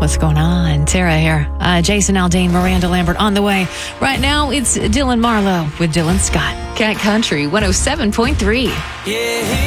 What's going on? Tara here. Jason Aldean, Miranda Lambert on the way. Right now, it's Dylan Marlowe with Dylan Scott. Cat Country 107.3. Yeah.